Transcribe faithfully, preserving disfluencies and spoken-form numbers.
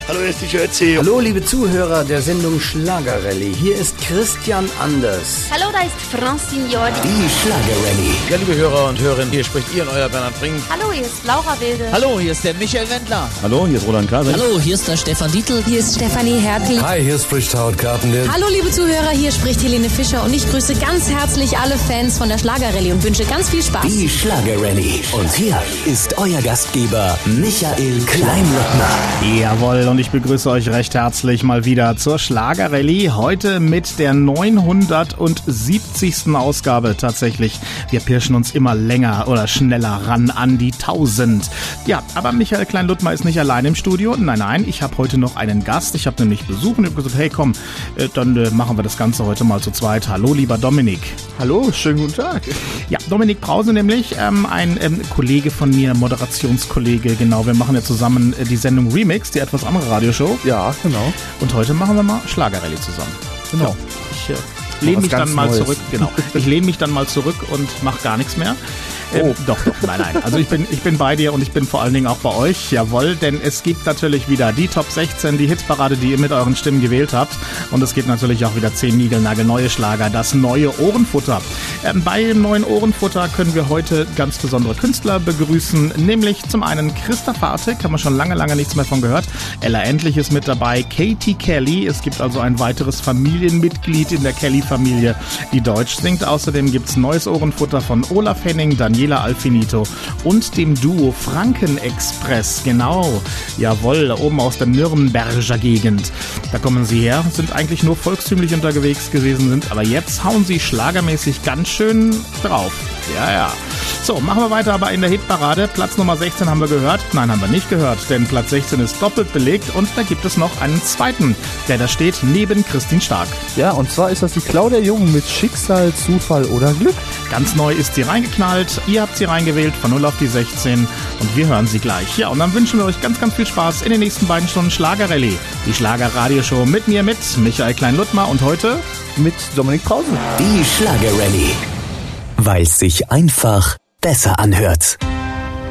Hallo, hier ist die Jötzi. Hallo, liebe Zuhörer der Sendung Schlagerrallye. Hier ist Christian Anders. Hallo, da ist Francine Jordi. Die Schlagerrallye. Ja, liebe Hörer und Hörerinnen, hier spricht Ihr und euer Bernhard Brink. Hallo, hier ist Laura Wilde. Hallo, hier ist der Michael Wendler. Hallo, hier ist Roland Kaiser. Hallo, hier ist der Stefan Dietl. Hier ist Stefanie Hertel. Hi, hier spricht Howard Carpendale. Hallo, liebe Zuhörer, hier spricht Helene Fischer und ich grüße ganz herzlich alle Fans von der Schlagerrallye und wünsche ganz viel Spaß. Die Schlagerrallye. Und hier ist euer Gastgeber Michael Kleinlottner. Jawohl, und ich begrüße euch recht herzlich mal wieder zur Schlagerrallye. Heute mit der neunhundertsiebzigsten Ausgabe tatsächlich. Wir pirschen uns immer länger oder schneller ran an die tausend. Ja, aber Michael Kleinlottner ist nicht allein im Studio. Nein, nein, ich habe heute noch einen Gast. Ich habe nämlich Besuch und ich habe gesagt, hey komm, äh, dann äh, machen wir das Ganze heute mal zu zweit. Hallo, lieber Dominik. Hallo, schönen guten Tag. Ja, Dominik Brause nämlich, ähm, ein ähm, Kollege von mir, Moderationskollege, genau. Wir machen ja zusammen äh, die Sendung Remix, die etwas andere Radioshow. Ja, genau. Und heute machen wir mal Schlagerrallye zusammen. Genau. Ja, ich äh, lehne mich dann mal Neues. zurück. Genau. Ich lehne mich dann mal zurück und mache gar nichts mehr. Ähm, Oh. Doch, doch, nein, nein. Also ich bin, ich bin bei dir und ich bin vor allen Dingen auch bei euch. Jawohl, denn es gibt natürlich wieder die Top sechzehn, die Hitparade, die ihr mit euren Stimmen gewählt habt. Und es gibt natürlich auch wieder zehn niegelnagelneue Schlager, das neue Ohrenfutter. Ähm, bei dem neuen Ohrenfutter können wir heute ganz besondere Künstler begrüßen, nämlich zum einen Christa Fartek, haben wir schon lange, lange nichts mehr von gehört. Ella Endlich ist mit dabei, Katie Kelly. Es gibt also ein weiteres Familienmitglied in der Kelly-Familie, die Deutsch singt. Außerdem gibt's neues Ohrenfutter von Olaf Henning, Daniela Alfinito und dem Duo Frankenexpress. Genau, jawohl, oben aus der Nürnberger Gegend. Da kommen sie her, sind eigentlich nur volkstümlich unterwegs gewesen, sind aber jetzt hauen sie schlagermäßig ganz schön drauf. Ja, ja. So, machen wir weiter aber in der Hitparade. Platz Nummer sechzehn haben wir gehört. Nein, haben wir nicht gehört, denn Platz sechzehn ist doppelt belegt und da gibt es noch einen zweiten, der da steht neben Christine Stark. Ja, und zwar ist das die Claudia Jung mit Schicksal, Zufall oder Glück. Ganz neu ist sie reingeknallt. Ihr habt sie reingewählt von null auf die sechzehn und wir hören sie gleich. Ja, und dann wünschen wir euch ganz, ganz viel Spaß in den nächsten beiden Stunden Schlagerrallye. Die Schlager-Radioshow mit mir, mit Michael Kleinlottner und heute Mit Dominik Brause. Die Schlagerrallye. Weil es sich einfach besser anhört.